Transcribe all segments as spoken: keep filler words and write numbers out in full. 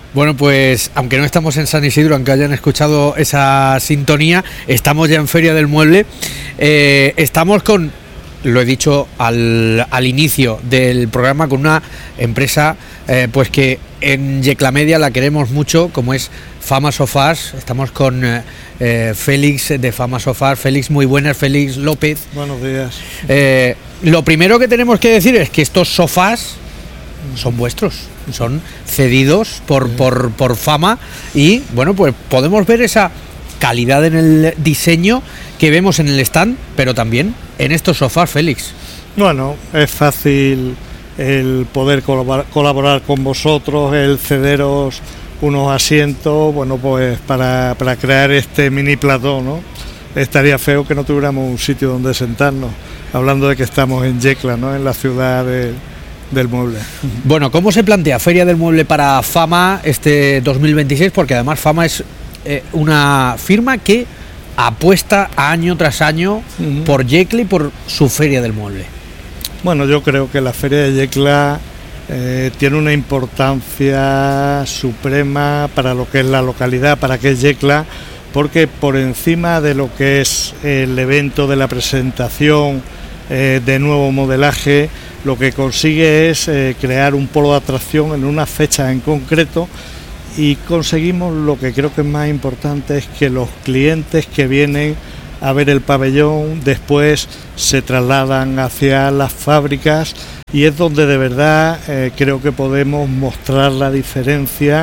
Bueno, pues aunque no estamos en San Isidro, aunque hayan escuchado esa sintonía, estamos ya en Feria del Mueble. Eh, estamos con, lo he dicho al, al inicio del programa, con una empresa eh, pues que en Yeclamedia la queremos mucho, como es Fama Sofás. Estamos con eh, Félix de Fama Sofás. Félix, muy buenas. Félix López. Buenos días. Eh, lo primero que tenemos que decir es que estos sofás son vuestros, son cedidos por, sí. por, por Fama, y bueno, pues podemos ver esa calidad en el diseño que vemos en el stand, pero también en estos sofás, Félix. Bueno, es fácil el poder colaborar, colaborar con vosotros, el cederos unos asientos, bueno, pues para, para crear este mini plató, ¿no? Estaría feo que no tuviéramos un sitio donde sentarnos, hablando de que estamos en Yecla, ¿no? En la ciudad de del mueble. Bueno, ¿cómo se plantea Feria del Mueble para Fama este dos mil veintiséis? Porque además Fama es eh, una firma que apuesta año tras año uh-huh. por Yecla y por su Feria del Mueble. Bueno, yo creo que la Feria de Yecla eh, tiene una importancia suprema para lo que es la localidad, para que es Yecla, porque por encima de lo que es el evento de la presentación eh, de nuevo modelaje, lo que consigue es eh, crear un polo de atracción en una fecha en concreto, y conseguimos lo que creo que es más importante, es que los clientes que vienen a ver el pabellón después se trasladan hacia las fábricas, y es donde de verdad eh, creo que podemos mostrar la diferencia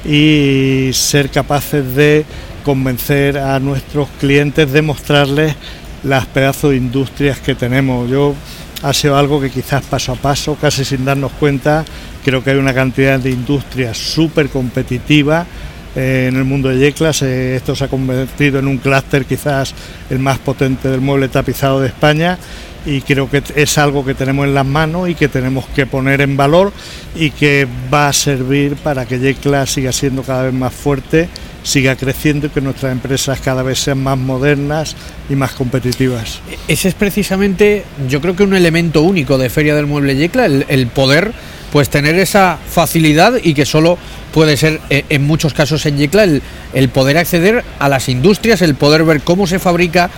y ser capaces de convencer a nuestros clientes, de mostrarles las pedazos de industrias que tenemos. Yo Ha sido algo que quizás paso a paso, casi sin darnos cuenta, creo que hay una cantidad de industrias súper competitiva eh, en el mundo de Yecla. Eh, esto se ha convertido en un clúster quizás el más potente del mueble tapizado de España, y creo que es algo que tenemos en las manos y que tenemos que poner en valor, y que va a servir para que Yecla siga siendo cada vez más fuerte, siga creciendo, y que nuestras empresas cada vez sean más modernas y más competitivas. Ese es precisamente, yo creo que un elemento único de Feria del Mueble Yecla, el, el poder pues tener esa facilidad, y que solo puede ser eh, en muchos casos en Yecla, el, el poder acceder a las industrias, el poder ver cómo se fabrica,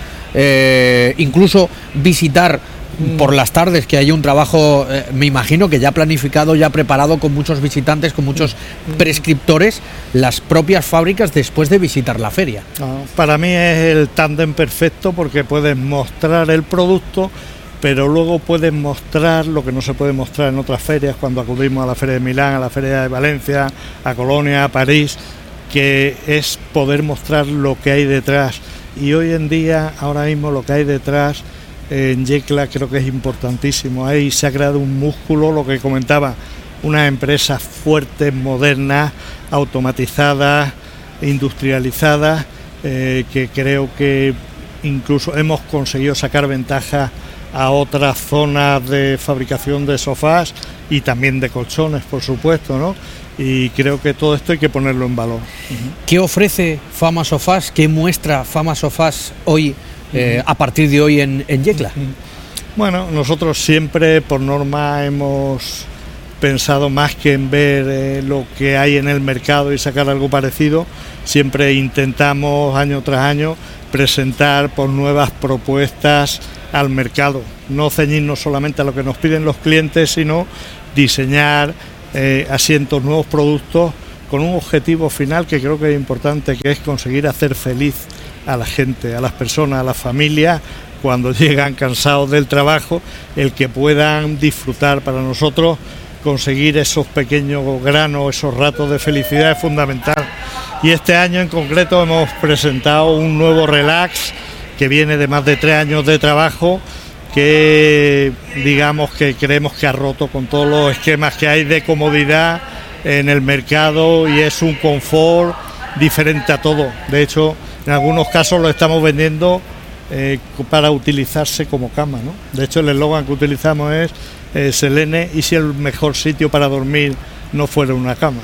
eh, incluso visitar por las tardes, que hay un trabajo, eh, me imagino que ya planificado, ya preparado, con muchos visitantes, con muchos prescriptores, las propias fábricas después de visitar la feria. No, para mí es el tándem perfecto, porque puedes mostrar el producto, pero luego puedes mostrar lo que no se puede mostrar en otras ferias, cuando acudimos a la Feria de Milán, a la Feria de Valencia, a Colonia, a París, que es poder mostrar lo que hay detrás. Y hoy en día, ahora mismo, lo que hay detrás en Yecla creo que es importantísimo. Ahí se ha creado un músculo, lo que comentaba, unas empresas fuertes, modernas, automatizadas, industrializadas, eh, que creo que incluso hemos conseguido sacar ventaja a otras zonas de fabricación de sofás y también de colchones, por supuesto, ¿no? Y creo que todo esto hay que ponerlo en valor. ¿Qué ofrece Fama Sofás? ¿Qué muestra Fama Sofás hoy, eh, a partir de hoy en, en Yecla? Bueno, nosotros siempre por norma hemos pensado más que en ver eh, lo que hay en el mercado y sacar algo parecido. Siempre intentamos año tras año presentar por nuevas propuestas al mercado, no ceñirnos solamente a lo que nos piden los clientes, sino diseñar eh, asientos, nuevos productos, con un objetivo final que creo que es importante, que es conseguir hacer feliz a la gente, a las personas, a las familias, cuando llegan cansados del trabajo, el que puedan disfrutar. Para nosotros conseguir esos pequeños granos, esos ratos de felicidad es fundamental. Y este año en concreto hemos presentado un nuevo relax que viene de más de tres años de trabajo, que digamos que creemos que ha roto con todos los esquemas que hay de comodidad en el mercado, y es un confort diferente a todo. De hecho, en algunos casos lo estamos vendiendo eh, para utilizarse como cama, ¿no? De hecho, el eslogan que utilizamos es eh, Selene, y si el mejor sitio para dormir no fuera una cama.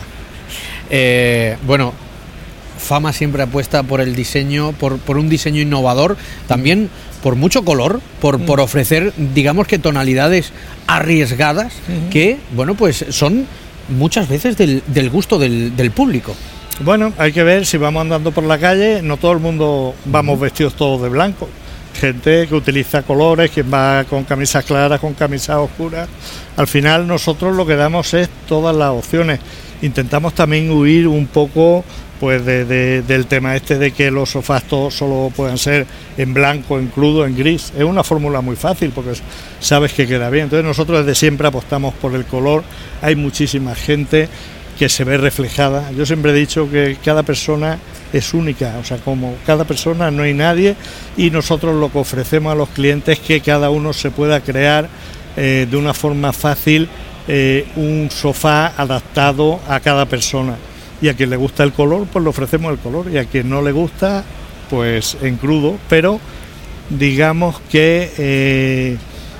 Eh, bueno, Fama siempre apuesta por el diseño, por, por un diseño innovador, también por mucho color, por, mm. por ofrecer, digamos que tonalidades arriesgadas, mm-hmm. que, bueno, pues son muchas veces del, del gusto del, del público. Bueno, hay que ver si vamos andando por la calle, no todo el mundo vamos vestidos todos de blanco. Gente que utiliza colores, quien va con camisas claras, con camisas oscuras. Al final nosotros lo que damos es todas las opciones. Intentamos también huir un poco pues de, de, del tema este de que los sofás todos solo puedan ser en blanco, en crudo, en gris. Es una fórmula muy fácil porque sabes que queda bien. Entonces nosotros desde siempre apostamos por el color. Hay muchísima gente que se ve reflejada. Yo siempre he dicho que cada persona es única, o sea, como cada persona no hay nadie, y nosotros lo que ofrecemos a los clientes es que cada uno se pueda crear eh, de una forma fácil eh, un sofá adaptado a cada persona, y a quien le gusta el color pues le ofrecemos el color, y a quien no le gusta pues en crudo, pero digamos que eh,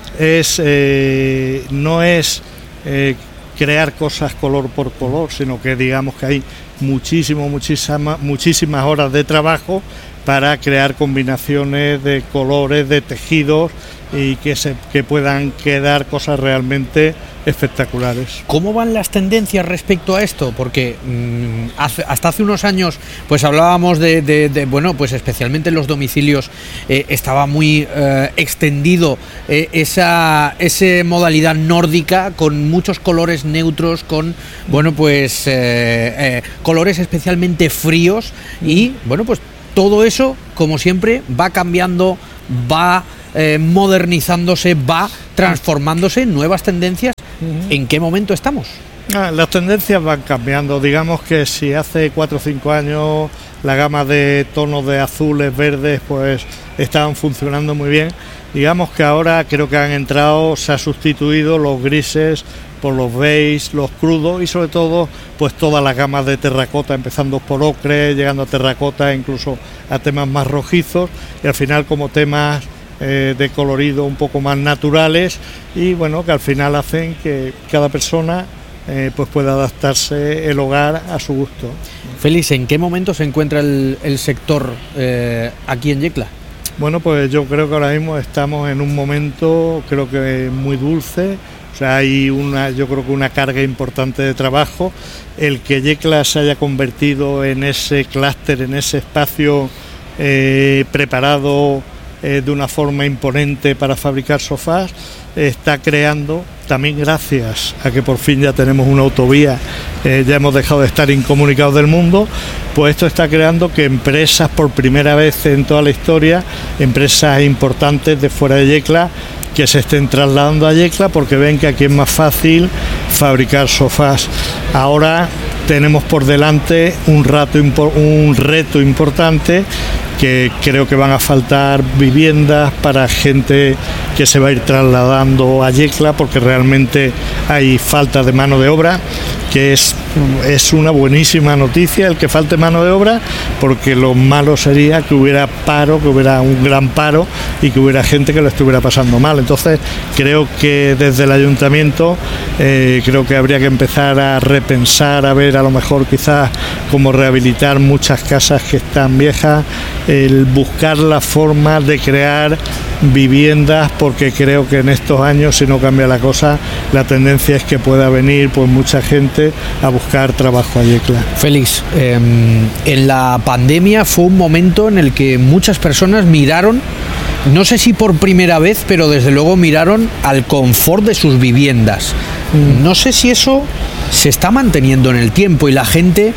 es eh, no es eh, crear cosas color por color, sino que digamos que hay muchísimo, muchísimas, muchísimas horas de trabajo para crear combinaciones de colores, de tejidos, y que se que puedan quedar cosas realmente espectaculares. ¿Cómo van las tendencias respecto a esto? Porque mmm, hace, hasta hace unos años pues hablábamos de, de, de bueno, pues especialmente en los domicilios eh, estaba muy eh, extendido eh, esa, esa modalidad nórdica con muchos colores neutros, con bueno pues eh, eh, colores especialmente fríos, y bueno pues todo eso, como siempre, va cambiando, va eh, modernizándose, va transformándose en nuevas tendencias. ¿En qué momento estamos? Ah, las tendencias van cambiando. Digamos que si hace cuatro o cinco años la gama de tonos de azules, verdes, pues estaban funcionando muy bien, digamos que ahora creo que han entrado, se ha sustituido los grises por los beige, los crudos, y sobre todo pues todas las gamas de terracota, empezando por ocre, llegando a terracota, incluso a temas más rojizos, y al final como temas eh, de colorido un poco más naturales, y bueno, que al final hacen que cada persona eh, pues pueda adaptarse el hogar a su gusto. Félix, ¿en qué momento se encuentra el, el sector eh, aquí en Yecla? Bueno, pues yo creo que ahora mismo estamos en un momento, creo que muy dulce. O sea, hay una, yo creo que una carga importante de trabajo. El que Yecla se haya convertido en ese clúster, en ese espacio eh, preparado eh, de una forma imponente para fabricar sofás, eh, está creando, también gracias a que por fin ya tenemos una autovía, eh, ya hemos dejado de estar incomunicados del mundo, pues esto está creando que empresas, por primera vez en toda la historia, empresas importantes de fuera de Yecla, que se estén trasladando a Yecla porque ven que aquí es más fácil fabricar sofás. Ahora tenemos por delante un, rato, un reto importante, que creo que van a faltar viviendas para gente que se va a ir trasladando a Yecla, porque realmente hay falta de mano de obra, que es, es una buenísima noticia el que falte mano de obra, porque lo malo sería que hubiera paro, que hubiera un gran paro y que hubiera gente que lo estuviera pasando mal. Entonces creo que desde el ayuntamiento eh, creo que habría que empezar a repensar, a ver a lo mejor quizás cómo rehabilitar muchas casas que están viejas, el buscar la forma de crear viviendas, porque creo que en estos años, si no cambia la cosa, la tendencia es que pueda venir pues mucha gente a buscar trabajo a Yecla. Félix, eh, en la pandemia fue un momento en el que muchas personas miraron, no sé si por primera vez, pero desde luego miraron al confort de sus viviendas. No sé si eso se está manteniendo en el tiempo y la gente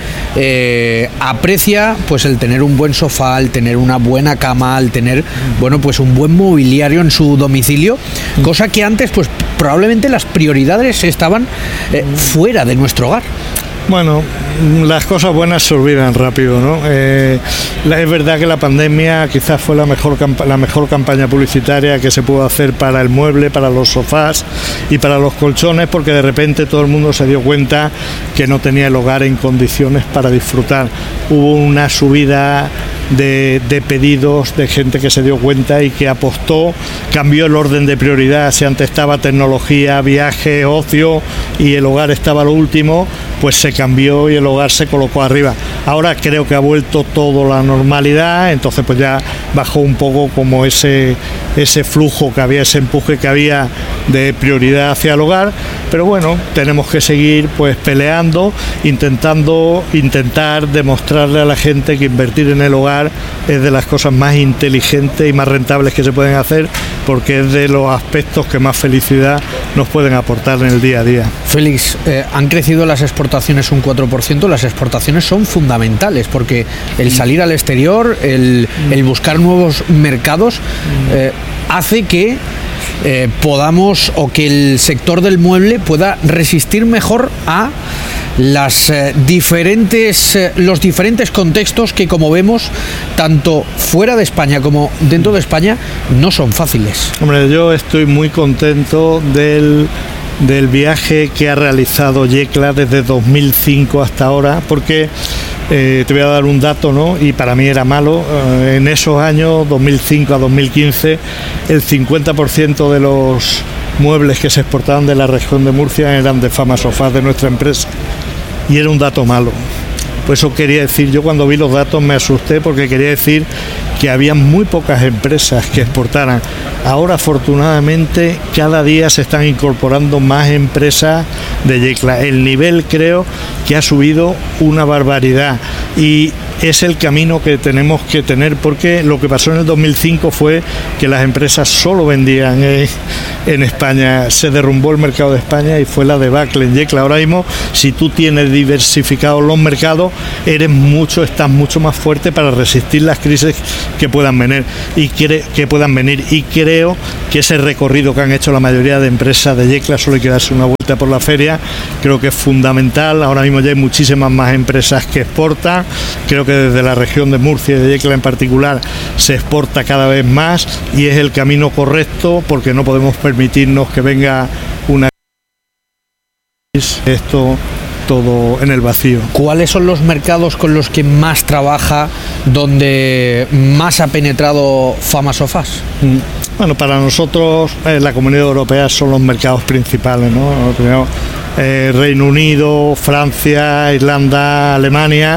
eh, aprecia pues el tener un buen sofá, el tener una buena cama, el tener bueno pues un buen mobiliario en su domicilio, cosa que antes pues probablemente las prioridades estaban eh, fuera de nuestro hogar. Bueno, las cosas buenas se olvidan rápido, ¿no? Eh, es verdad que la pandemia quizás fue la mejor, la mejor campaña publicitaria que se pudo hacer para el mueble, para los sofás y para los colchones, porque de repente todo el mundo se dio cuenta que no tenía el hogar en condiciones para disfrutar. Hubo una subida de, de pedidos de gente que se dio cuenta y que apostó, cambió el orden de prioridad. Si antes estaba tecnología, viaje, ocio y el hogar estaba lo último, pues se cambió y el hogar se colocó arriba. Ahora creo que ha vuelto todo a la normalidad, entonces pues ya bajó un poco como ese ese flujo que había, ese empuje que había de prioridad hacia el hogar, pero bueno, tenemos que seguir pues peleando, intentando intentar demostrarle a la gente que invertir en el hogar es de las cosas más inteligentes y más rentables que se pueden hacer, porque es de los aspectos que más felicidad nos pueden aportar en el día a día. Félix, eh, han crecido las exportaciones un cuatro por ciento, las exportaciones son fundamentales porque el salir al exterior, el, el buscar nuevos mercados eh, hace que eh, podamos o que el sector del mueble pueda resistir mejor a las eh, diferentes eh, los diferentes contextos que, como vemos, tanto fuera de España como dentro de España no son fáciles. Hombre, yo estoy muy contento del del viaje que ha realizado Yecla desde dos mil cinco hasta ahora, porque eh, te voy a dar un dato, ¿no? Y para mí era malo. Eh, en esos años, dos mil cinco a dos mil quince, el cincuenta por ciento de los muebles que se exportaban de la región de Murcia eran de Fama Sofás, de nuestra empresa, y era un dato malo. Pues eso quería decir, yo cuando vi los datos me asusté, porque quería decir que había muy pocas empresas que exportaran. Ahora, afortunadamente, cada día se están incorporando más empresas de Yecla. El nivel, creo, que ha subido una barbaridad, y es el camino que tenemos que tener, porque lo que pasó en el dos mil cinco fue que las empresas solo vendían eh, en España, se derrumbó el mercado de España y fue la debacle en Yecla. Ahora mismo, si tú tienes diversificados los mercados, eres mucho, estás mucho más fuerte para resistir las crisis que puedan venir y cre- que puedan venir y creo que ese recorrido que han hecho la mayoría de empresas de Yecla, solo hay que darse una vuelta por la feria, creo que es fundamental. Ahora mismo ya hay muchísimas más empresas que exportan, creo que desde la región de Murcia y de Yecla en particular se exporta cada vez más y es el camino correcto, porque no podemos permitirnos que venga una crisis, esto todo en el vacío. ¿Cuáles son los mercados con los que más trabaja, donde más ha penetrado Fama Sofás? Bueno, para nosotros eh, la Comunidad Europea son los mercados principales, ¿no? Primero, eh, Reino Unido, Francia, Irlanda, Alemania,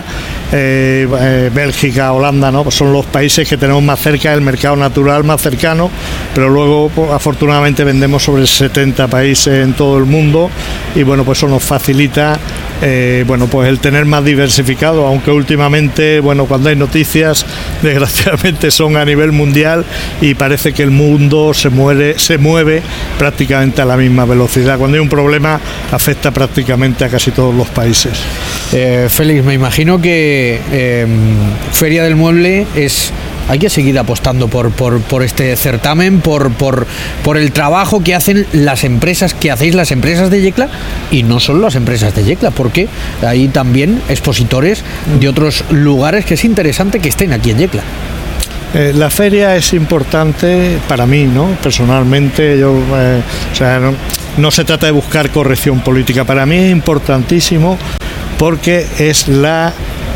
eh, eh, Bélgica, Holanda, ¿no? Pues son los países que tenemos más cerca, el mercado natural más cercano, pero luego pues, afortunadamente vendemos sobre setenta países en todo el mundo y bueno, pues eso nos facilita eh, bueno, pues el tener más diversificado, aunque últimamente, bueno, cuando hay noticias, desgraciadamente son a nivel mundial y parece que el mundo se mueve, se mueve prácticamente a la misma velocidad. Cuando hay un problema afecta prácticamente a casi todos los países. Eh, Félix, me imagino que eh, Feria del Mueble es... Hay que seguir apostando por, por, por este certamen, por, por, por el trabajo que hacen las empresas, que hacéis las empresas de Yecla, y no solo las empresas de Yecla, porque hay también expositores de otros lugares que es interesante que estén aquí en Yecla. Eh, la feria es importante para mí, ¿no? Personalmente, yo, eh, o sea, no, no se trata de buscar corrección política. Para mí es importantísimo porque es la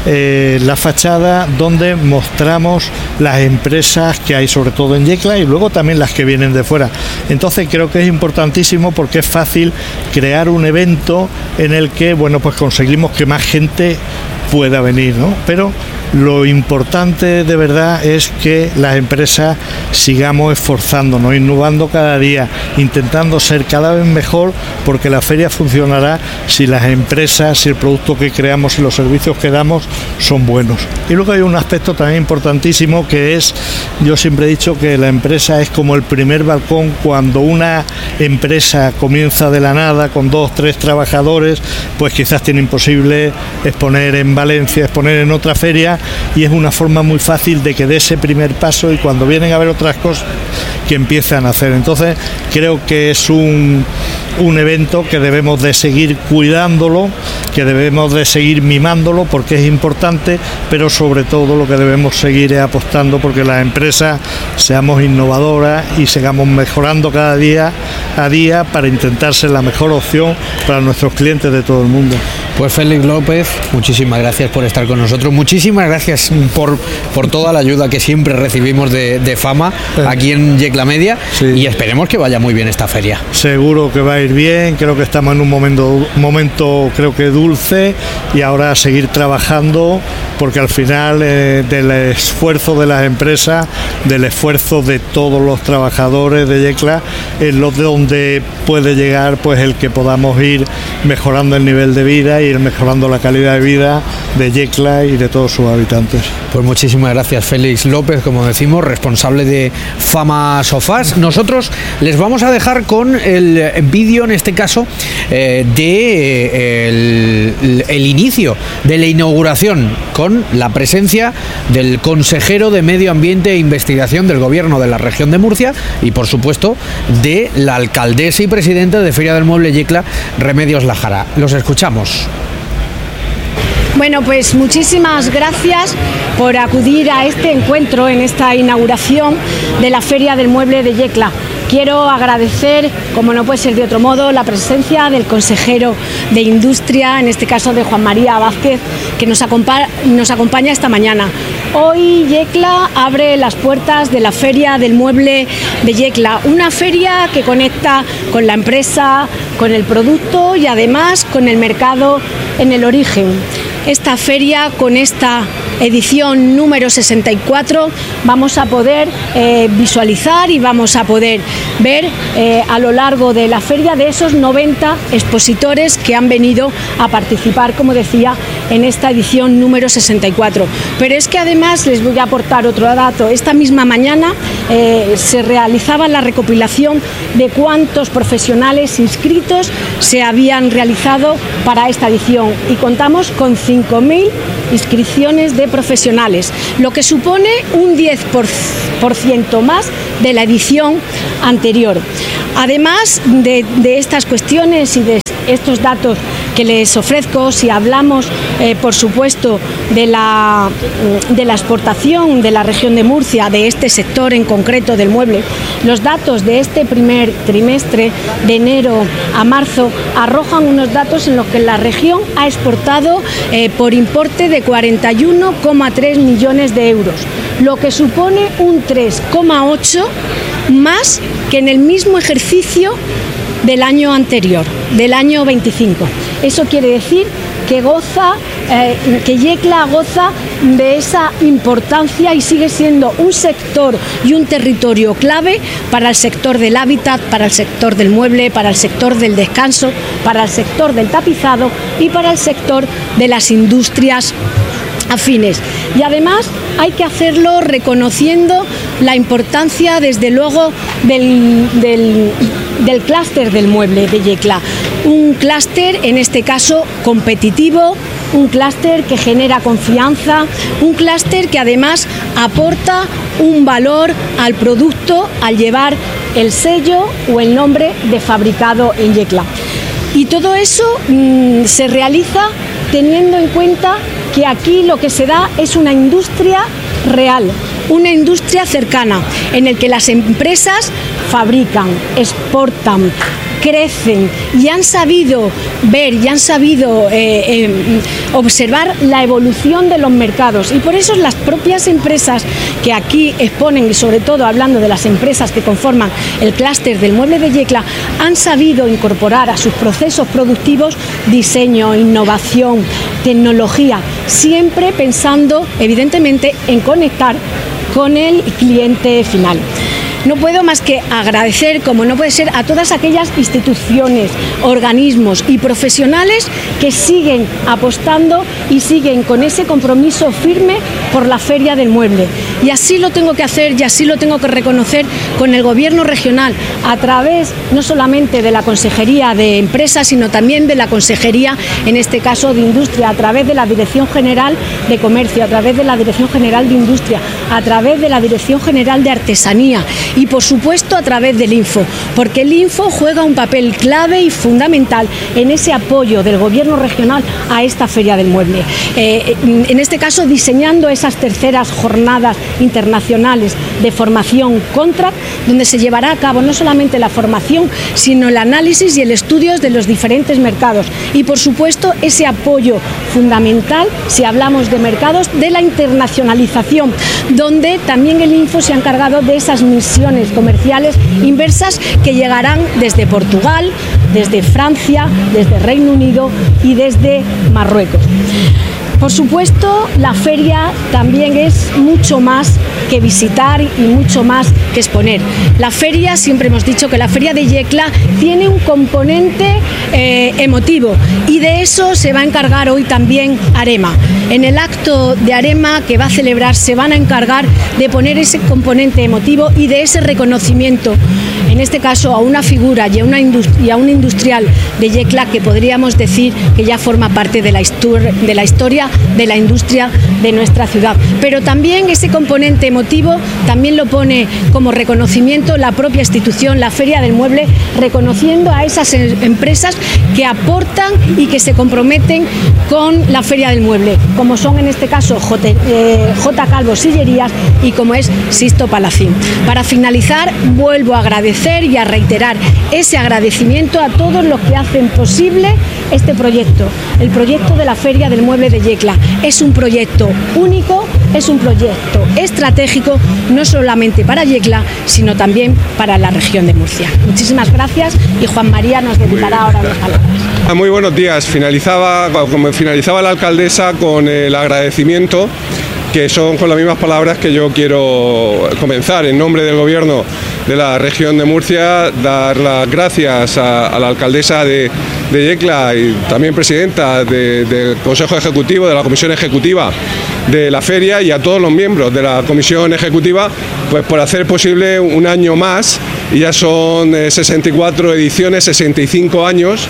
Eh, la fachada donde mostramos las empresas que hay, sobre todo en Yecla, y luego también las que vienen de fuera. Entonces creo que es importantísimo porque es fácil crear un evento en el que, bueno, pues conseguimos que más gente pueda venir, ¿no? Pero lo importante de verdad es que las empresas sigamos esforzándonos, innovando cada día, intentando ser cada vez mejor, porque la feria funcionará si las empresas, si el producto que creamos y los servicios que damos son buenos. Y luego hay un aspecto también importantísimo que es, yo siempre he dicho que la empresa es como el primer balcón. Cuando una empresa comienza de la nada con dos, tres trabajadores, pues quizás tiene imposible exponer en Valencia, exponer en otra feria, y es una forma muy fácil de que dé ese primer paso y cuando vienen a ver otras cosas que empiezan a hacer. Entonces creo que es un, un evento que debemos de seguir cuidándolo, que debemos de seguir mimándolo porque es importante, pero sobre todo lo que debemos seguir es apostando porque las empresas seamos innovadoras y sigamos mejorando cada día a día para intentar ser la mejor opción para nuestros clientes de todo el mundo. Pues Félix López, muchísimas gracias por estar con nosotros, muchísimas gracias por, por toda la ayuda que siempre recibimos de, de Fama aquí en Yecla Media, sí. Y esperemos que vaya muy bien esta feria. Seguro que va a ir bien, creo que estamos en un momento, momento creo que dulce, y ahora a seguir trabajando, porque al final eh, del esfuerzo de las empresas, del esfuerzo de todos los trabajadores de Yecla, es lo de donde puede llegar pues el que podamos ir mejorando el nivel de vida y ir mejorando la calidad de vida de Yecla y de todos sus habitantes. Pues muchísimas gracias, Félix López, como decimos, responsable de Fama Sofás. Nosotros les vamos a dejar con el vídeo, en este caso, eh, de eh, el, el inicio de la inauguración, con la presencia del consejero de Medio Ambiente e Investigación del Gobierno de la región de Murcia y, por supuesto, de la alcaldesa y presidenta de Feria del Mueble Yecla, Remedios Lajara. Los escuchamos. Bueno, pues muchísimas gracias por acudir a este encuentro, en esta inauguración de la Feria del Mueble de Yecla. Quiero agradecer, como no puede ser de otro modo, la presencia del consejero de Industria, en este caso de Juan María Vázquez, que nos acompaña, nos acompaña esta mañana. Hoy Yecla abre las puertas de la Feria del Mueble de Yecla, una feria que conecta con la empresa, con el producto y además con el mercado en el origen. Esta feria, con esta edición número sesenta y cuatro, vamos a poder eh, visualizar y vamos a poder ver eh, a lo largo de la feria de esos noventa expositores que han venido a participar, como decía, en esta edición número sesenta y cuatro. Pero es que además les voy a aportar otro dato. Esta misma mañana eh, se realizaba la recopilación de cuántos profesionales inscritos se habían realizado para esta edición, y contamos con cinco mil inscripciones de profesionales, lo que supone un diez por ciento más de la edición anterior. Además de, de estas cuestiones y de estos datos que les ofrezco, si hablamos, eh, por supuesto, de la, de la exportación de la región de Murcia, de este sector en concreto del mueble, los datos de este primer trimestre, de enero a marzo, arrojan unos datos en los que la región ha exportado eh, por importe de cuarenta y uno coma tres millones de euros, lo que supone un tres coma ocho más que en el mismo ejercicio del año anterior, del año veinticinco. Eso quiere decir que goza, eh, que Yecla goza de esa importancia y sigue siendo un sector y un territorio clave para el sector del hábitat, para el sector del mueble, para el sector del descanso, para el sector del tapizado y para el sector de las industrias afines. Y además hay que hacerlo reconociendo la importancia, desde luego, del, del, del clúster del mueble de Yecla. Un clúster, en este caso, competitivo, un clúster que genera confianza, un clúster que además aporta un valor al producto al llevar el sello o el nombre de fabricado en Yecla. Y todo eso mmm, se realiza teniendo en cuenta que aquí lo que se da es una industria real, una industria cercana, en el que las empresas fabrican, exportan, crecen y han sabido ver y han sabido eh, eh, observar la evolución de los mercados, y por eso las propias empresas que aquí exponen, y sobre todo hablando de las empresas que conforman el clúster del mueble de Yecla, han sabido incorporar a sus procesos productivos diseño, innovación, tecnología, siempre pensando evidentemente en conectar con el cliente final. No puedo más que agradecer, como no puede ser, a todas aquellas instituciones, organismos y profesionales que siguen apostando y siguen con ese compromiso firme por la Feria del Mueble. Y así lo tengo que hacer y así lo tengo que reconocer con el Gobierno regional, a través no solamente de la Consejería de Empresas, sino también de la Consejería, en este caso de Industria, a través de la Dirección General de Comercio, a través de la Dirección General de Industria, a través de la Dirección General de Artesanía y, por supuesto, a través del Info, porque el Info juega un papel clave y fundamental en ese apoyo del Gobierno regional a esta Feria del Mueble. Eh, en este caso, diseñando esas terceras jornadas internacionales de formación contract donde se llevará a cabo no solamente la formación, sino el análisis y el estudio de los diferentes mercados. Y, por supuesto, ese apoyo fundamental, si hablamos de mercados, de la internacionalización, donde también el Info se ha encargado de esas misiones comerciales inversas que llegarán desde Portugal, desde Francia, desde Reino Unido y desde Marruecos. Por supuesto, la feria también es mucho más que visitar y mucho más que exponer. La feria, siempre hemos dicho que la feria de Yecla tiene un componente eh, emotivo, y de eso se va a encargar hoy también Arema. En el acto de Arema que va a celebrar se van a encargar de poner ese componente emotivo y de ese reconocimiento, en este caso a una figura y a, una y a un industrial de Yecla que podríamos decir que ya forma parte de la, de la historia de la industria de nuestra ciudad. Pero también ese componente emotivo también lo pone como reconocimiento la propia institución, la Feria del Mueble, reconociendo a esas empresas que aportan y que se comprometen con la Feria del Mueble, como son en este caso J. Eh, J. Calvo Sillerías y como es Sisto Palacín. Para finalizar, vuelvo a agradecer y a reiterar ese agradecimiento a todos los que hacen posible este proyecto, el proyecto de la Feria del Mueble de Yecla. Es un proyecto único, es un proyecto estratégico, no solamente para Yecla, sino también para la región de Murcia. Muchísimas gracias, y Juan María nos dedicará ahora unas palabras. Muy buenos días. Finalizaba, como finalizaba la alcaldesa, con el agradecimiento, que son con las mismas palabras que yo quiero comenzar. En nombre del Gobierno de la región de Murcia, dar las gracias a, a la alcaldesa de, de Yecla y también presidenta de, del Consejo Ejecutivo, de la Comisión Ejecutiva de la Feria, y a todos los miembros de la Comisión Ejecutiva, pues por hacer posible un año más, y ya son eh, sesenta y cuatro ediciones, sesenta y cinco años,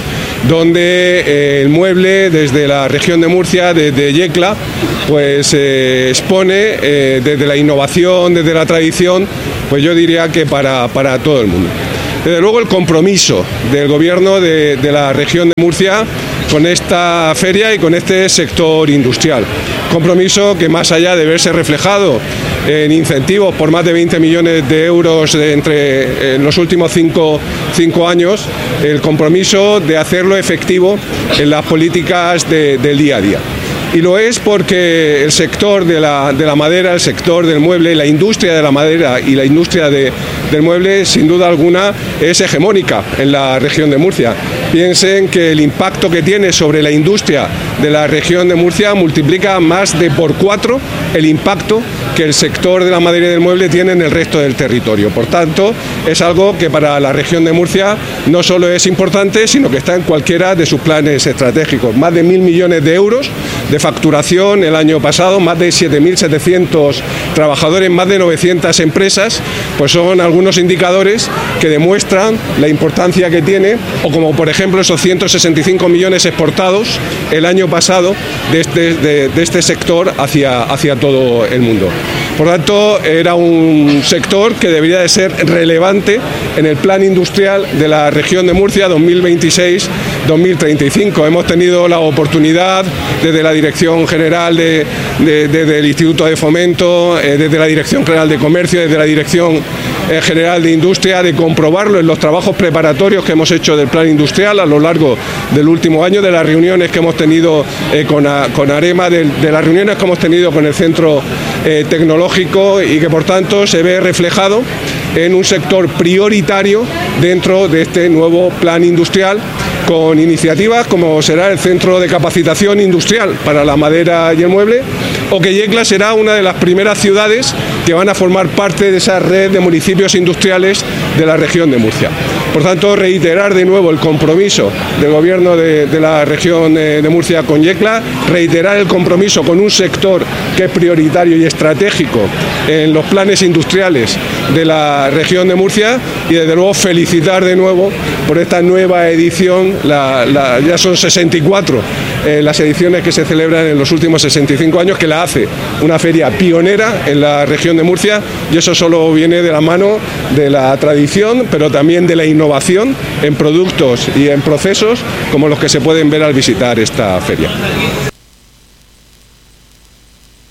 donde eh, el mueble desde la región de Murcia, desde Yecla, pues eh, expone eh, desde la innovación, desde la tradición, pues yo diría que para, para todo el mundo. Desde luego el compromiso del Gobierno de, de la región de Murcia con esta feria y con este sector industrial. Compromiso que, más allá de verse reflejado en incentivos por más de veinte millones de euros de entre en los últimos cinco, cinco años, el compromiso de hacerlo efectivo en las políticas de, del día a día. Y lo es porque el sector de la, de la madera, el sector del mueble, la industria de la madera y la industria de, del mueble, sin duda alguna, es hegemónica en la región de Murcia. Piensen que el impacto que tiene sobre la industria de la región de Murcia multiplica más de por cuatro el impacto que el sector de la madera y del mueble tiene en el resto del territorio. Por tanto, es algo que para la región de Murcia no solo es importante, sino que está en cualquiera de sus planes estratégicos. Más de mil millones de euros de facturación el año pasado, más de siete mil setecientos trabajadores, más de novecientas empresas, pues son algunos indicadores que demuestran la importancia que tiene, o como por ejemplo esos ciento sesenta y cinco millones exportados el año pasado de este, de, de este sector hacia, hacia todo el mundo. Por tanto, era un sector que debería de ser relevante en el plan industrial de la región de Murcia dos mil veintiséis dos mil treinta y cinco. Hemos tenido la oportunidad desde la Dirección General de, de, de, del Instituto de Fomento, eh, desde la Dirección General de Comercio, desde la Dirección eh, General de Industria, de comprobarlo en los trabajos preparatorios que hemos hecho del plan industrial a lo largo del último año, de las reuniones que hemos tenido eh, con, a, con Arema, de, de las reuniones que hemos tenido con el Centro eh, Tecnológico, y que por tanto se ve reflejado en un sector prioritario dentro de este nuevo plan industrial, con iniciativas como será el Centro de Capacitación Industrial para la Madera y el Mueble, o que Yecla será una de las primeras ciudades que van a formar parte de esa red de municipios industriales de la región de Murcia. Por tanto, reiterar de nuevo el compromiso del Gobierno de, de la región de, de Murcia con Yecla, reiterar el compromiso con un sector que es prioritario y estratégico en los planes industriales de la región de Murcia, y desde luego felicitar de nuevo por esta nueva edición. La, la, ya son sesenta y cuatro eh, las ediciones que se celebran en los últimos sesenta y cinco años, que la hace una feria pionera en la región de Murcia, y eso solo viene de la mano de la tradición, pero también de la innovación en productos y en procesos como los que se pueden ver al visitar esta feria.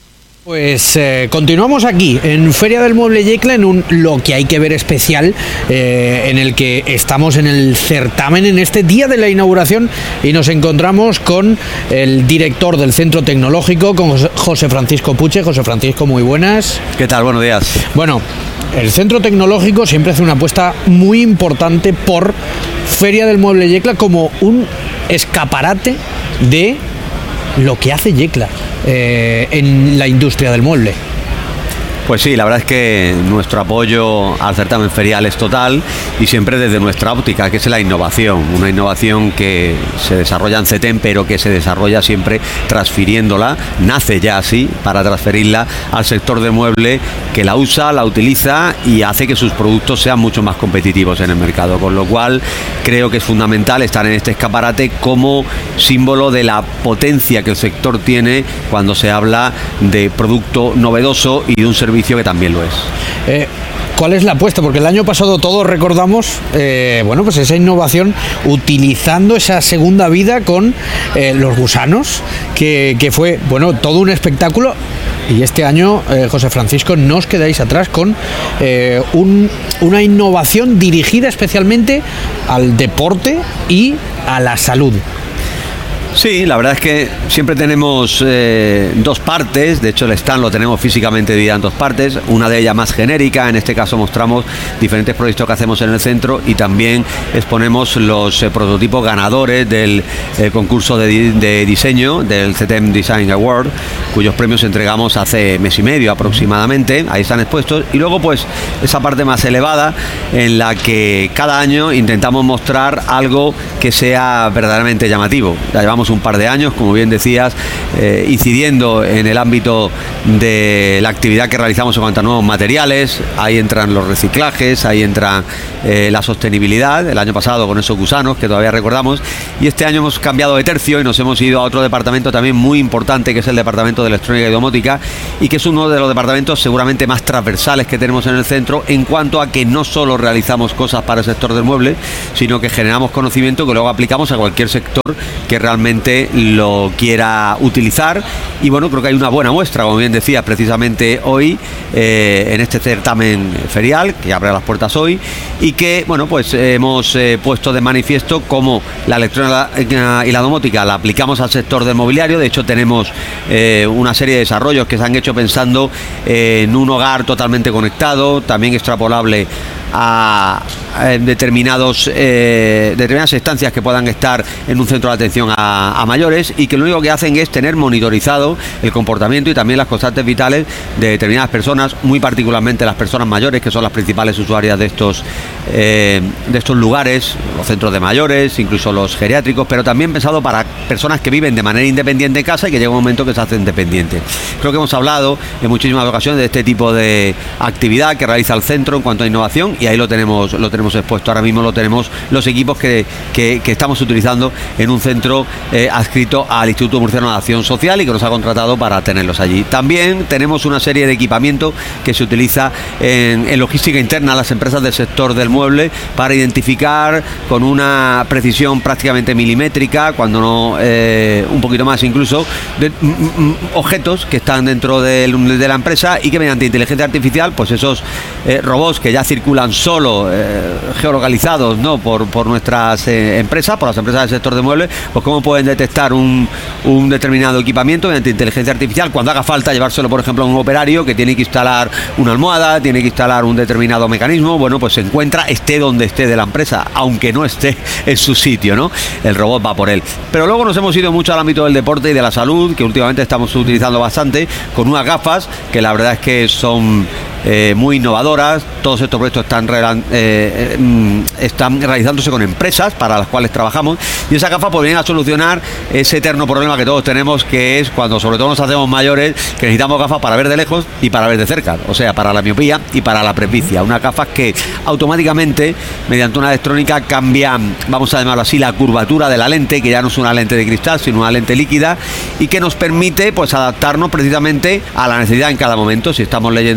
Pues eh, continuamos aquí en Feria del Mueble Yecla, en un lo que hay que ver especial, eh, en el que estamos en el certamen en este día de la inauguración y nos encontramos con el director del Centro Tecnológico, con José Francisco Puche. José Francisco, muy buenas. ¿Qué tal? Buenos días. Bueno, el Centro Tecnológico siempre hace una apuesta muy importante por Feria del Mueble Yecla como un escaparate de lo que hace Yecla eh, en la industria del mueble. Pues sí, la verdad es que nuestro apoyo al certamen ferial es total y siempre desde nuestra óptica, que es la innovación. Una innovación que se desarrolla en CETEM, pero que se desarrolla siempre transfiriéndola, nace ya así, para transferirla al sector de mueble, que la usa, la utiliza y hace que sus productos sean mucho más competitivos en el mercado. Con lo cual, creo que es fundamental estar en este escaparate como símbolo de la potencia que el sector tiene cuando se habla de producto novedoso y de un servicio que también lo es. Eh, ¿Cuál es la apuesta? Porque el año pasado todos recordamos eh, bueno, pues esa innovación utilizando esa segunda vida con eh, los gusanos, que, que fue bueno todo un espectáculo. Y este año, eh, José Francisco, no os quedáis atrás con eh, un, una innovación dirigida especialmente al deporte y a la salud. Sí, la verdad es que siempre tenemos eh, dos partes. De hecho, el stand lo tenemos físicamente dividido en dos partes, una de ellas más genérica. En este caso mostramos diferentes proyectos que hacemos en el centro y también exponemos los eh, prototipos ganadores del eh, concurso de, de diseño del CETEM Design Award, cuyos premios entregamos hace mes y medio aproximadamente. Ahí están expuestos. Y luego pues esa parte más elevada en la que cada año intentamos mostrar algo que sea verdaderamente llamativo. Ya llevamos un par de años, como bien decías, eh, incidiendo en el ámbito de la actividad que realizamos en cuanto a nuevos materiales. Ahí entran los reciclajes, ahí entra eh, la sostenibilidad. El año pasado con esos gusanos que todavía recordamos, y este año hemos cambiado de tercio y nos hemos ido a otro departamento también muy importante, que es el departamento de electrónica y domótica, y que es uno de los departamentos seguramente más transversales que tenemos en el centro, en cuanto a que no solo realizamos cosas para el sector del mueble, sino que generamos conocimiento que luego aplicamos a cualquier sector que realmente lo quiera utilizar. Y bueno, creo que hay una buena muestra, como bien decía, precisamente hoy eh, en este certamen ferial que abre las puertas hoy, y que bueno, pues hemos eh, puesto de manifiesto cómo la electrónica y la domótica la aplicamos al sector del mobiliario. De hecho, tenemos eh, una serie de desarrollos que se han hecho pensando en un hogar totalmente conectado, también extrapolable a, a determinados eh, determinadas estancias que puedan estar en un centro de atención a, a mayores, y que lo único que hacen es tener monitorizado el comportamiento y también las constantes vitales de determinadas personas, muy particularmente las personas mayores, que son las principales usuarias de estos eh, de estos lugares, los centros de mayores, incluso los geriátricos, pero también pensado para personas que viven de manera independiente en casa y que llega un momento que se hacen dependientes. Creo que hemos hablado en muchísimas ocasiones de este tipo de actividad que realiza el centro en cuanto a innovación, y ahí lo tenemos lo tenemos expuesto. Ahora mismo lo tenemos los equipos que, que, que estamos utilizando en un centro eh, adscrito al Instituto Murciano de Acción Social y que nos ha contratado para tenerlos allí. También tenemos una serie de equipamiento que se utiliza en, en logística interna a las empresas del sector del mueble para identificar con una precisión prácticamente milimétrica, cuando no eh, un poquito más incluso, de, m, m, objetos que están dentro de, de la empresa, y que mediante inteligencia artificial, pues esos eh, robots que ya circulan solo eh, geolocalizados, ¿no?, por, por nuestras eh, empresas, por las empresas del sector de muebles, pues cómo pueden detectar un, un determinado equipamiento mediante inteligencia artificial, cuando haga falta llevárselo, por ejemplo, a un operario que tiene que instalar una almohada, tiene que instalar un determinado mecanismo. Bueno, pues se encuentra, esté donde esté de la empresa, aunque no esté en su sitio, ¿no? El robot va por él. Pero luego nos hemos ido mucho al ámbito del deporte y de la salud, que últimamente estamos utilizando bastante, con unas gafas que la verdad es que son eh, muy innovadoras. Todos estos proyectos están, eh, eh, están realizándose con empresas para las cuales trabajamos, y esas gafas pues vienen a solucionar ese eterno problema que todos tenemos, que es cuando sobre todo nos hacemos mayores, que necesitamos gafas para ver de lejos y para ver de cerca, o sea, para la miopía y para la presbicia. Unas gafas que automáticamente, mediante una electrónica, cambian, vamos a llamarlo así, la curvatura de la lente, que ya no es una lente de cristal, sino una lente líquida, y que nos permite pues adaptarnos precisamente a la necesidad en cada momento. Si estamos leyendo algo de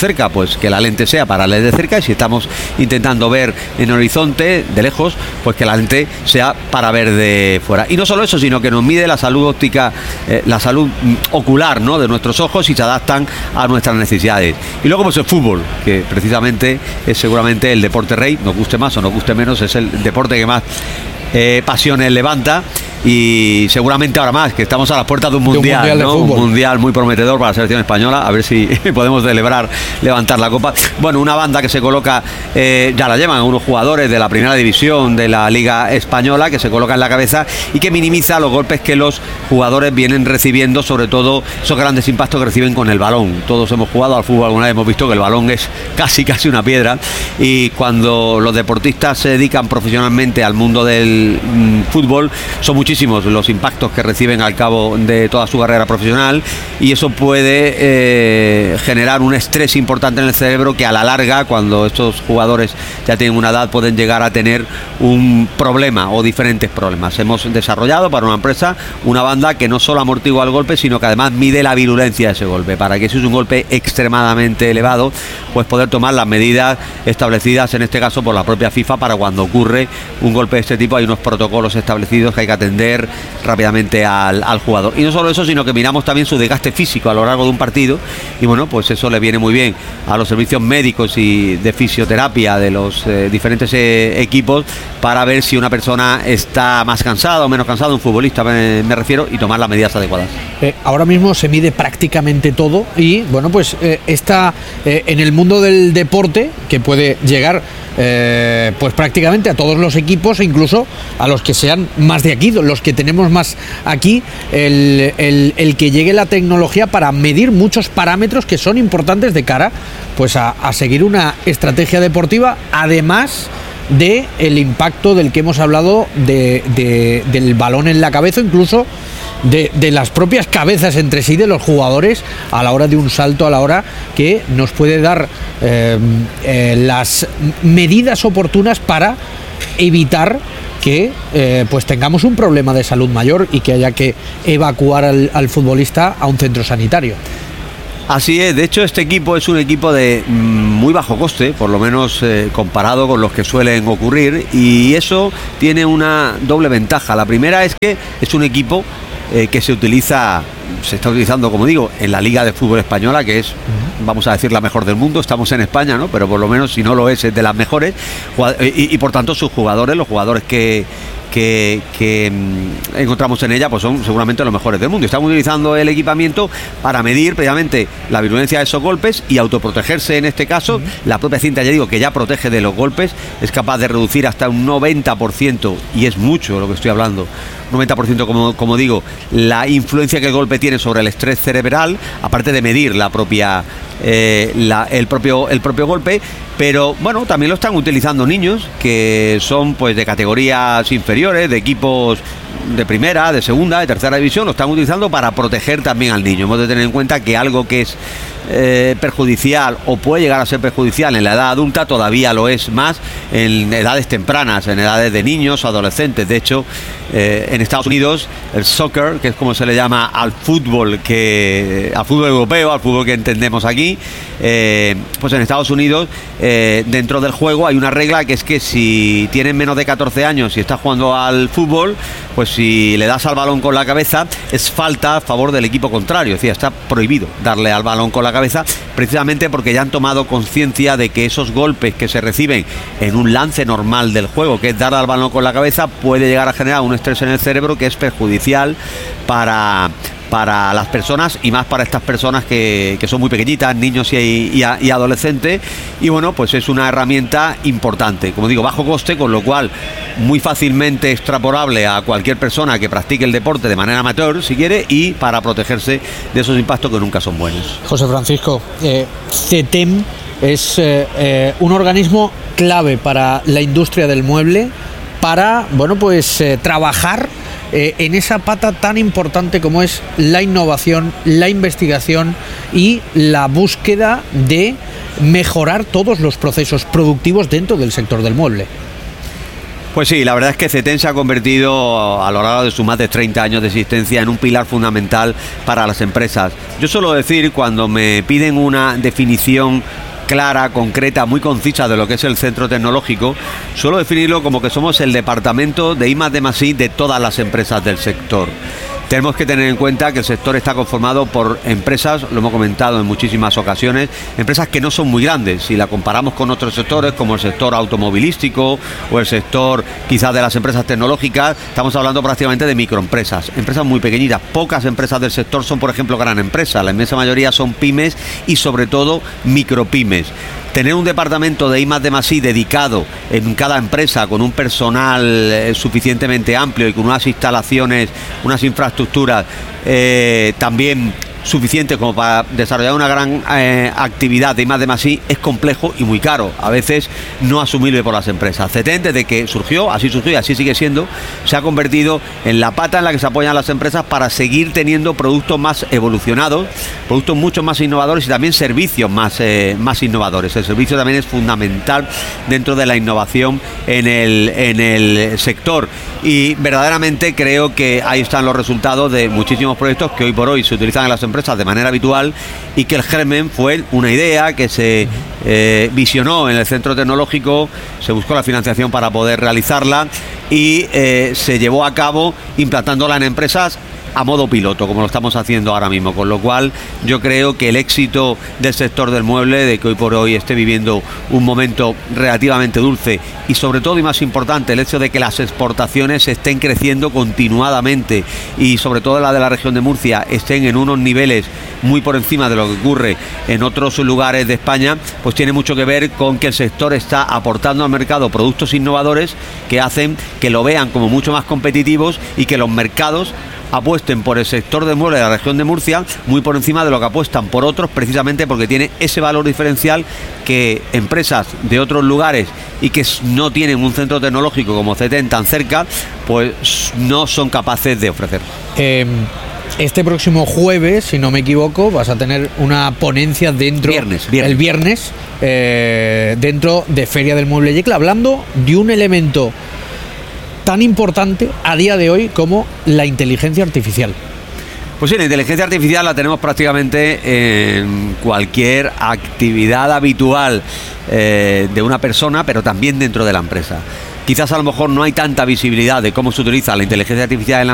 cerca, pues que la lente sea para leer de cerca, y si estamos intentando ver en el horizonte de lejos, pues que la lente sea para ver de fuera. Y no solo eso, sino que nos mide la salud óptica, eh, la salud ocular, ¿no?, de nuestros ojos, y se adaptan a nuestras necesidades. Y luego pues el fútbol, que precisamente es seguramente el deporte rey, nos guste más o nos guste menos, es el deporte que más eh, pasiones levanta. Y seguramente ahora más, que estamos a las puertas de un mundial, de un mundial, ¿no? Un mundial muy prometedor para la selección española, a ver si podemos celebrar, levantar la copa. Bueno, una banda que se coloca, eh, ya la llevan unos jugadores de la primera división de la Liga Española, que se coloca en la cabeza y que minimiza los golpes que los jugadores vienen recibiendo, sobre todo esos grandes impactos que reciben con el balón. Todos hemos jugado al fútbol alguna vez, hemos visto que el balón es casi casi una piedra, y cuando los deportistas se dedican profesionalmente al mundo del mmm, fútbol, son muchísimos los impactos que reciben al cabo de toda su carrera profesional, y eso puede eh, generar un estrés importante en el cerebro que a la larga, cuando estos jugadores ya tienen una edad, pueden llegar a tener un problema o diferentes problemas. Hemos desarrollado para una empresa una banda que no solo amortigua el golpe, sino que además mide la virulencia de ese golpe, para que si es un golpe extremadamente elevado, pues poder tomar las medidas establecidas, en este caso por la propia FIFA, para cuando ocurre un golpe de este tipo. Hay unos protocolos establecidos que hay que atender rápidamente al, al jugador. Y no solo eso, sino que miramos también su desgaste físico a lo largo de un partido, y bueno, pues eso le viene muy bien a los servicios médicos y de fisioterapia de los eh, diferentes eh, equipos, para ver si una persona está más cansada o menos cansada, un futbolista me, me refiero, y tomar las medidas adecuadas. Eh, ahora mismo se mide prácticamente todo, y bueno, pues eh, está eh, en el mundo del deporte, que puede llegar Eh, pues prácticamente a todos los equipos, e incluso a los que sean más de aquí, los que tenemos más aquí, el, el, el que llegue la tecnología para medir muchos parámetros que son importantes de cara pues a, a seguir una estrategia deportiva, además de el impacto del que hemos hablado, de, de, del balón en la cabeza, incluso de, de las propias cabezas entre sí de los jugadores a la hora de un salto, a la hora que nos puede dar eh, eh, las medidas oportunas para evitar que eh, pues tengamos un problema de salud mayor y que haya que evacuar al, al futbolista a un centro sanitario. Así es, de hecho este equipo es un equipo de muy bajo coste, por lo menos eh, comparado con los que suelen ocurrir, y eso tiene una doble ventaja. La primera es que es un equipo eh, que se utiliza, se está utilizando, como digo, en la Liga de Fútbol Española, que es, vamos a decir, la mejor del mundo. Estamos en España, ¿no?, pero por lo menos, si no lo es, es de las mejores, y, y por tanto sus jugadores, los jugadores que Que, que mmm, encontramos en ella, pues son seguramente los mejores del mundo. Estamos utilizando el equipamiento para medir precisamente la virulencia de esos golpes y autoprotegerse en este caso. Uh-huh. La propia cinta, ya digo, que ya protege de los golpes, es capaz de reducir hasta un noventa por ciento, y es mucho lo que estoy hablando, noventa por ciento, como, como digo, la influencia que el golpe tiene sobre el estrés cerebral, aparte de medir la propia eh, la, el propio el propio golpe. Pero bueno, también lo están utilizando niños que son pues de categorías inferiores, de equipos de primera, de segunda, de tercera división, lo están utilizando para proteger también al niño. Hemos de tener en cuenta que algo que es eh, perjudicial o puede llegar a ser perjudicial en la edad adulta, todavía lo es más en edades tempranas, en edades de niños o adolescentes. De hecho, eh, en Estados Unidos el soccer, que es como se le llama al fútbol, que al fútbol europeo, al fútbol que entendemos aquí, eh, pues en Estados Unidos eh, dentro del juego hay una regla, que es que si tienes menos de catorce años y estás jugando al fútbol, pues si le das al balón con la cabeza es falta a favor del equipo contrario. Es decir, está prohibido darle al balón con la cabeza, precisamente porque ya han tomado conciencia de que esos golpes que se reciben en un lance normal del juego, que es dar al balón con la cabeza, puede llegar a generar un estrés en el cerebro que es perjudicial para para las personas, y más para estas personas que, que son muy pequeñitas, niños y, y, y adolescentes. Y bueno, pues es una herramienta importante, como digo, bajo coste, con lo cual muy fácilmente extrapolable a cualquier persona que practique el deporte de manera amateur, si quiere, y para protegerse de esos impactos que nunca son buenos. José Francisco, eh, CETEM es eh, eh, un organismo clave para la industria del mueble, para, bueno, pues eh, trabajar Eh, en esa pata tan importante como es la innovación, la investigación y la búsqueda de mejorar todos los procesos productivos dentro del sector del mueble. Pues sí, la verdad es que CETEN se ha convertido a lo largo de sus más de treinta años de existencia en un pilar fundamental para las empresas. Yo suelo decir, cuando me piden una definición clara, concreta, muy concisa de lo que es el centro tecnológico, suelo definirlo como que somos el departamento de I más D más I de todas las empresas del sector. Tenemos que tener en cuenta que el sector está conformado por empresas, lo hemos comentado en muchísimas ocasiones, empresas que no son muy grandes. Si la comparamos con otros sectores, como el sector automovilístico o el sector quizás de las empresas tecnológicas, estamos hablando prácticamente de microempresas, empresas muy pequeñitas. Pocas empresas del sector son, por ejemplo, gran empresas. La inmensa mayoría son pymes y, sobre todo, micropymes. Tener un departamento de I más D más I dedicado en cada empresa con un personal eh, suficientemente amplio y con unas instalaciones, unas infraestructuras eh, también suficiente como para desarrollar una gran eh, actividad de I más D más I es complejo y muy caro, a veces no asumible por las empresas. CETEN, desde que surgió, así surgió y así sigue siendo, se ha convertido en la pata en la que se apoyan las empresas para seguir teniendo productos más evolucionados, productos mucho más innovadores y también servicios más, eh, más innovadores. El servicio también es fundamental dentro de la innovación en el, en el sector, y verdaderamente creo que ahí están los resultados de muchísimos proyectos que hoy por hoy se utilizan en las empresas de manera habitual, y que el germen fue una idea que se eh, visionó en el centro tecnológico, se buscó la financiación para poder realizarla y eh, se llevó a cabo implantándola en empresas a modo piloto, como lo estamos haciendo ahora mismo, con lo cual yo creo que el éxito del sector del mueble, de que hoy por hoy esté viviendo un momento relativamente dulce, y sobre todo y más importante, el hecho de que las exportaciones estén creciendo continuadamente, y sobre todo la de la región de Murcia estén en unos niveles muy por encima de lo que ocurre en otros lugares de España, pues tiene mucho que ver con que el sector está aportando al mercado productos innovadores que hacen que lo vean como mucho más competitivos y que los mercados apuesten por el sector del mueble de la región de Murcia muy por encima de lo que apuestan por otros, precisamente porque tiene ese valor diferencial que empresas de otros lugares y que no tienen un centro tecnológico como CETEN tan cerca, pues no son capaces de ofrecer. Eh, este próximo jueves, si no me equivoco, vas a tener una ponencia dentro viernes, viernes. el viernes eh, dentro de Feria del Mueble Yecla, hablando de un elemento tan importante a día de hoy como la inteligencia artificial. Pues sí, la inteligencia artificial la tenemos prácticamente en cualquier actividad habitual eh, de una persona, pero también dentro de la empresa. Quizás a lo mejor no hay tanta visibilidad de cómo se utiliza la inteligencia artificial en la